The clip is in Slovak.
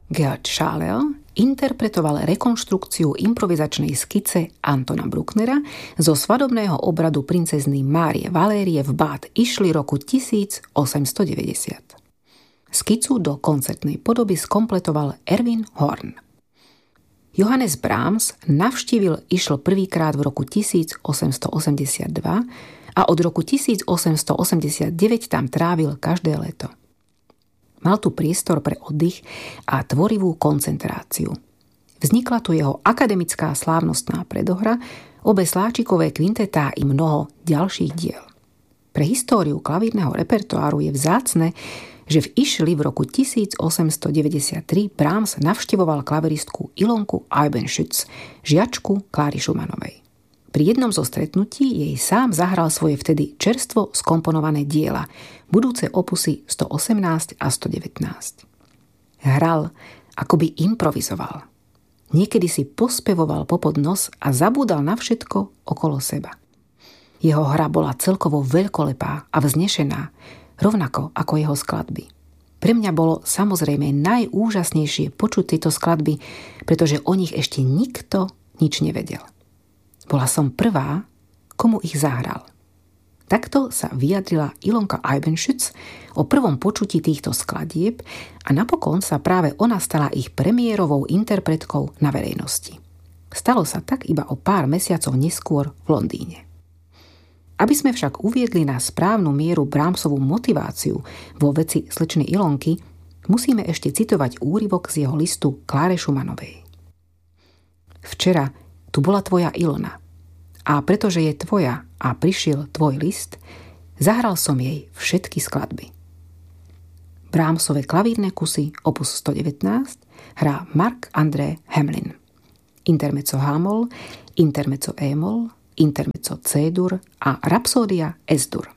Georg Schaller interpretoval rekonštrukciu improvizačnej skice Antona Brucknera zo svadobného obradu princezny Márie Valérie v Bad Ischli roku 1890. Skicu do koncertnej podoby skompletoval Erwin Horn. Johannes Brahms navštívil Ischl prvýkrát v roku 1882 a od roku 1889 tam trávil každé leto. Mal tu priestor pre oddych a tvorivú koncentráciu. Vznikla tu jeho akademická slávnostná predohra, obe sláčikové kvintetá i mnoho ďalších diel. Pre históriu klavírneho repertoáru je vzácne, že v Ischli v roku 1893 Brahms navštevoval klaviristku Ilonku Eibenschütz, žiačku Kláry Schumannovej. Pri jednom zo stretnutí jej sám zahral svoje vtedy čerstvo skomponované diela, budúce opusy 118 a 119. Hral, akoby improvizoval. Niekedy si pospevoval popod nos a zabúdal na všetko okolo seba. Jeho hra bola celkovo veľkolepá a vznešená, rovnako ako jeho skladby. Pre mňa bolo samozrejme najúžasnejšie počuť tieto skladby, pretože o nich ešte nikto nič nevedel. Bola som prvá, komu ich zahral. Takto sa vyjadrila Ilonka Eibenschütz o prvom počutí týchto skladieb a napokon sa práve ona stala ich premiérovou interpretkou na verejnosti. Stalo sa tak iba o pár mesiacov neskôr v Londýne. Aby sme však uviedli na správnu mieru Brahmsovú motiváciu vo veci slečny Ilonky, musíme ešte citovať úryvok z jeho listu Kláre Schumannovej. Včera tu bola tvoja Ilona a pretože je tvoja a prišiel tvoj list, zahral som jej všetky skladby. Brahmsove klavírne kusy opus 119 hrá Marc-André Hamelin. Intermezzo H-moll, intermezzo E-moll, intermezzo C-dur a Rapsódia S-dur.